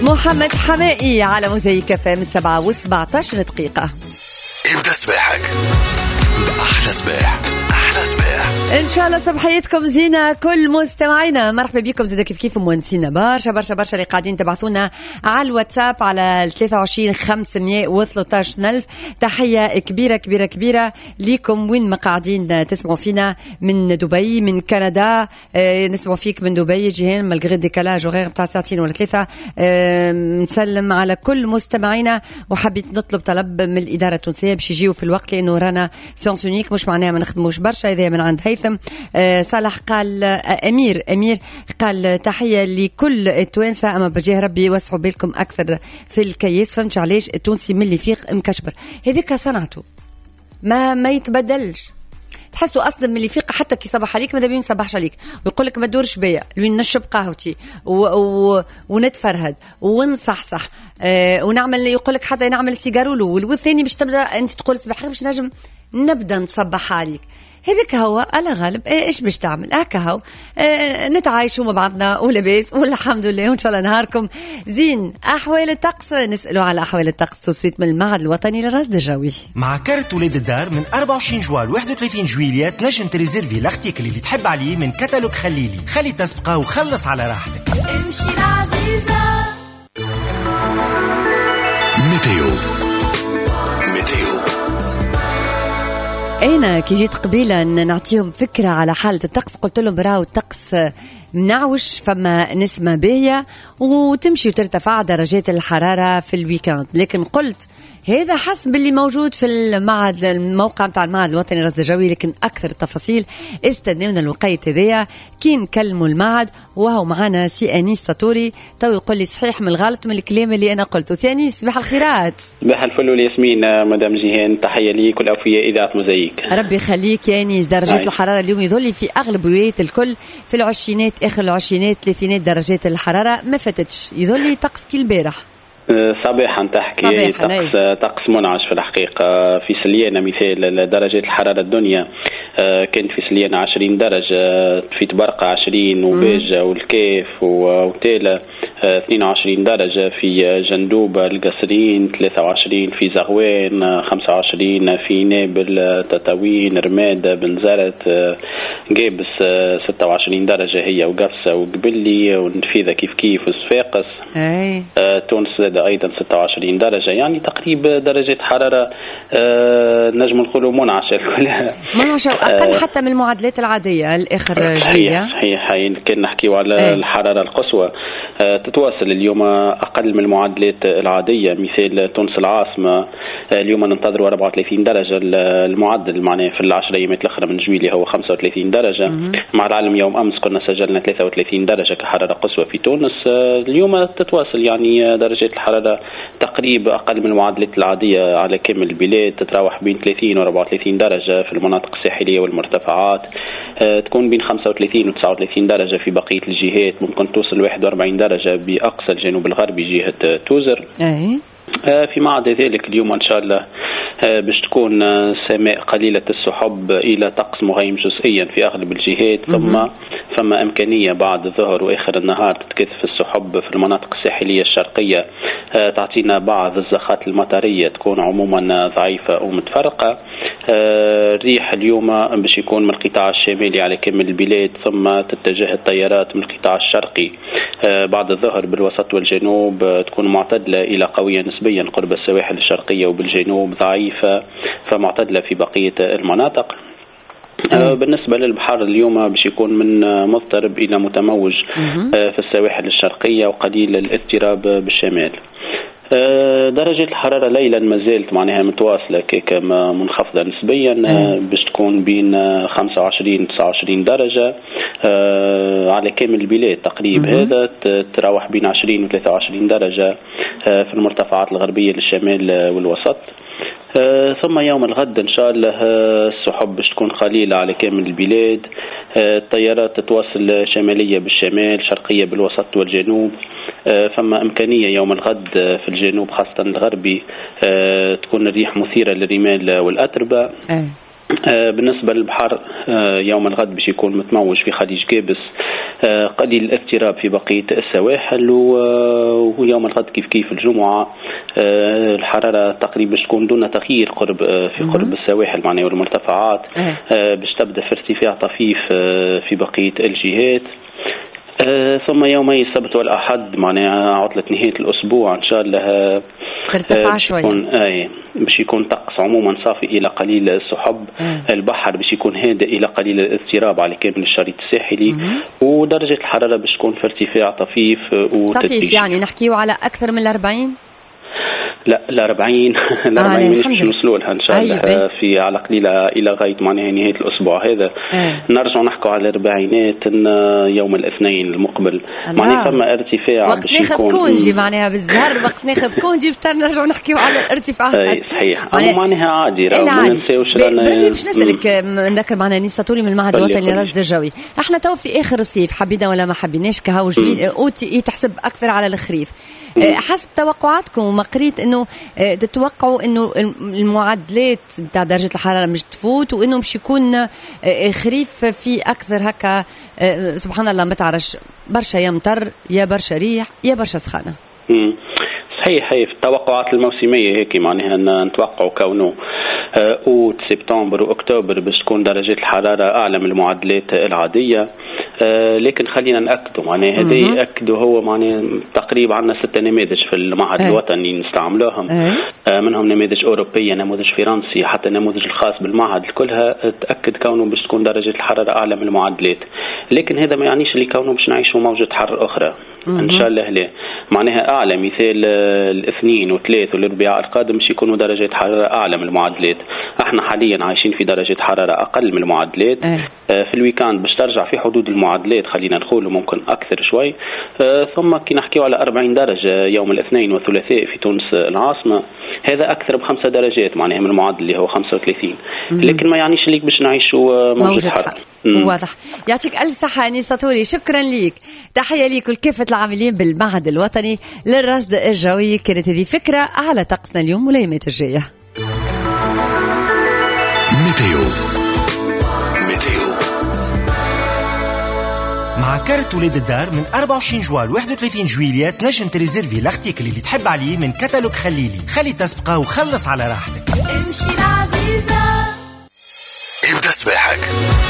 محمد حمائي على موزايك FM 7:17 دقيقة. ابدأ صباحك بأحلى صباح. أحلى صباح إن شاء الله صباحيتكم زينة كل مستمعينا. مرحبا بكم زيدا كيف موانسينا برشا برشا برشا اللي قاعدين تبعثونا على الواتساب على 23 513 ألف. تحية كبيرة كبيرة كبيرة ليكم وين ما قاعدين تسمعوا فينا، من دبي، من كندا. نسمعوا فيك من دبي جيهان مالغري ديكالاج وغير بتاع ساعتين ولا ثلاثة. نسلم على كل مستمعينا، وحبيت نطلب طلب من الإدارة التونسية باش يجيو في الوقت، لأنه رانا سيونس يونيك مش معناها ما نخدموش برشا. إذا من عند هيثم صالح قال أمير قال تحية لكل التوانسة، أما بجاه ربي يوسعوا بالكم أكثر في الكيس. فهمت علاش التونسي من اللي فيق مكشبر، هذيك صنعته ما يتبدلش. تحسوا أصلا من اللي فيق حتى كي صباح عليك ماذا بين صباحش عليك، ويقول لك ما تدورش بيا لوين نشرب قهوتي ونتفرهد ونصحصح ونعمل، يقول لك حتى نعمل سيجارولو، والثاني باش تبدا انت تقول صباح باش نجم نبدا نصبح عليك. هذاك هو على غالب ايش باش تعمل هكا هو نتعايشوا مع بعضنا ولباس والحمد لله، وان شاء الله نهاركم زين. احوال الطقس نسالوا على احوال الطقس تسويت من المعهد الوطني للرصد الجوي. مع كارت ولاد الدار من 24 جوال 31 جويلية تنجم تريزيرفي الارتيكل اللي تحب عليه من كتالوج خليلي. خلي تسبقه وخلص على راحتك. امشي العزيزة. ميتيو. أنا كي جيت قبيلة نعطيهم فكرة على حالة الطقس، قلت لهم براو الطقس منعوش، فما نسمة باهية وتمشي وترتفع درجات الحرارة في الويكاند، لكن قلت هذا حسب اللي موجود في المعهد، الموقع متاع المعهد الوطني للرصد الجوي، لكن أكثر التفاصيل استنونا الوقيت هذيا كي نكلموا المعهد. وهو معنا سي أنيس سطوري تو يقول لي صحيح من الغلط من الكلام اللي أنا قلته. سي أنيس صباح الخيرات. صباح الفل والياسمين مدام جيهان، تحية ليك والأوفياء إذاعة موزايك. ربي يخليك يا أنيس. درجات الحرارة اليوم يظل في أغلب الولايات الكل في العشرينات، آخر العشرينات ثلاثينات درجات الحرارة، ما فتتش، يظل طقس كي البارح. صباحا تحكي طقس منعش في الحقيقة. في سليانة مثال درجات الحرارة الدنيا كانت في سليانة 20 درجة، في تبرقة 20 وباجة والكيف وتالة 22 درجة، في جندوبة القصرين 23، في زغوان 25، في نابل تطاوين رمادة بنزرت جابس 26 درجة هي وقفصة وقبلي ونفيذة كيف وصفاقس. تونس أيضا 26 درجة، يعني تقريبا درجة حرارة نجم نقولوا منعشة أقل حتى من المعادلات العادية الآخر جوية. صحيح كان نحكيو على الحرارة القصوى تتواصل اليوم أقل من المعادلات العادية. مثال تونس العاصمة اليوم ننتظروا 34 درجة، المعدل معناه في العشر أيامات الأخرى من جويلية هو 35 درجة. مع العلم يوم أمس كنا سجلنا 33 درجة كحرارة قصوى في تونس. اليوم تتواصل يعني درجات الحرارة تقريبا أقل من المعادلات العادية على كامل البلاد، تتراوح بين 30 و 34 درجة في المناطق الساحلية والمرتفعات، تكون بين 35 و 39 درجة في بقية الجهات، ممكن توصل 41 درجة بأقصى الجنوب الغربي جهة توزر. فيما عدا ذلك اليوم إن شاء الله باش تكون سماء قليلة السحب إلى طقس مغيم جزئيا في أغلب الجهات، ثم إمكانية بعد الظهر وآخر النهار تتكثف السحب في المناطق الساحلية الشرقية، تعطينا بعض الزخات المطرية تكون عموما ضعيفة ومتفرقة. الريح اليوم باش يكون من القطاع الشمالي على كامل البلاد، ثم تتجه التيارات من القطاع الشرقي بعد الظهر بالوسط والجنوب تكون معتدلة إلى قوية نسبيا قرب السواحل الشرقية وبالجنوب ضعيفة فمعتدلة في بقية المناطق. بالنسبة للبحر اليوم باش يكون من مضطرب إلى متموج في السواحل الشرقية وقليل الاضطراب بالشمال. درجة الحرارة ليلا ما زالت معناها متواصلة كما منخفضة نسبيا، باش تكون بين 25 29 درجة على كامل البلاد تقريبا. هذا تراوح بين 20 و 23 درجة في المرتفعات الغربية للشمال والوسط. ثم يوم الغد إن شاء الله السحب باش تكون قليلة على كامل البلاد، التيارات تتواصل شمالية بالشمال شرقية بالوسط والجنوب، فما إمكانية يوم الغد في الجنوب خاصة الغربي تكون الريح مثيرة للرمال والأتربة. بالنسبة للبحر يوم الغد باش يكون متموج في خليج كابس، قليل الاضطراب في بقية السواحل، ويوم الغد كيف الجمعة الحرارة تقريبا تكون دون تغيير في قرب السواحل معناها والمرتفعات، باش تبدأ في ارتفاع طفيف في بقية الجهات. ثم يومي السبت والأحد معناها عطلة نهاية الأسبوع إن شاء الله ترتفع شوية، باش يكون طقس عموما صافي إلى قليل السحب. البحر باش يكون هادئ إلى قليل الاضطراب على كامل الشريط الساحلي، ودرجة الحرارة باش تكون في ارتفاع طفيف طفيف، يعني نحكيه على أكثر من 40. لا ال 40 باش نوصلوا لها ان شاء الله في على قليله الى غايه معناها نهايه الاسبوع هذا. نرجع نحكوا على الاربعينات يوم الاثنين المقبل معناها فما ارتفاع وقت ناخذ كونجي معناها بالزهر، وقت ناخذ كونجي بفتر نرجع نحكيوا على الارتفاعات. صحيح معناها عادي ما ننساوش رانا. باش نسالك نذكر معنا نيسا طوري من المعهد الوطني للرصد الجوي، احنا تو في اخر الصيف حبينا ولا ما حبيناش كهو تحسب اكثر على الخريف. حسب توقعاتكم وما قريت انه تتوقعوا انه المعدلات بتاع درجة الحرارة مش تفوت، وانه مش يكون خريف في اكثر هكا سبحان الله ما تعرفش برشا يمطر يا برشا ريح يا برشا سخانة. صحيح في التوقعات الموسمية هيك معناها نتوقعوا كونه أوت سبتمبر وأكتوبر باش تكون درجة الحرارة أعلى من المعدلات العادية. لكن خلينا نأكدوا معناها هذا يأكدوا هو معناها تقريبا عندنا 6 نماذج في المعهد الوطني نستعملوهم، منهم نماذج أوروبية، نموذج فرنسي، حتى النموذج الخاص بالمعهد كلها تأكد كونه باش تكون درجة الحرارة أعلى من المعدلات. لكن هذا ما يعنيش اللي كونه باش نعيشوا موجة حر أخرى إن شاء الله لا معناها أعلى. مثال الاثنين والثلاث والأربعاء القادم باش يكونوا درجة حرارة أعلى من المعدلات. احنا حاليا عايشين في درجة حرارة أقل من المعدلات. في الويكاند باش ترجع في حدود المعدلات خلينا نقول ممكن أكثر شوي. ثم كي نحكيو على 40 درجة يوم الاثنين والثلاثاء في تونس العاصمة، هذا أكثر ب5 درجات معناها من المعدل اللي هو 35. لكن ما يعنيش ليك باش نعيشوا موجة حر. واضح. يعطيك ألف صحة نيسا طوري، شكرا ليك، تحية ليك ولكافة العاملين بالمعهد الوطني للرصد الجوي. كانت هذه فكرة على طقسنا اليوم والأيامات الجاية. ميتيو مع كارت ولاد الدار من 24 جوال 31 جويلية تنجم تريزيرفي الارتيكل اللي تحب عليه من كتالوج خليلي. خلي تسبقه وخلص على راحتك. امشي العزيزة ابدأ سباحك.